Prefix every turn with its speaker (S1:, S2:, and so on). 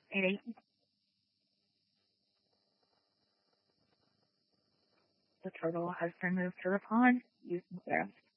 S1: Maybe the turtle has been moved to the pond using the